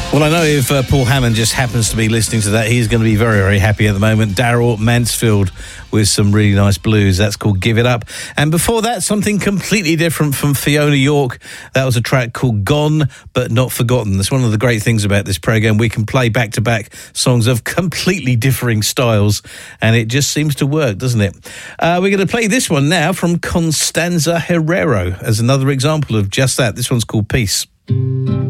Well, I know if Paul Hammond just happens to be listening to that, he's going to be very, very happy at the moment. Daryl Mansfield with some really nice blues. That's called Give It Up. And before that, something completely different from Fiona York. That was a track called Gone But Not Forgotten. That's one of the great things about this programme. We can play back-to-back songs of completely differing styles, and it just seems to work, doesn't it? We're going to play this one now from Constanza Herrero as another example of just that. This one's called Peace.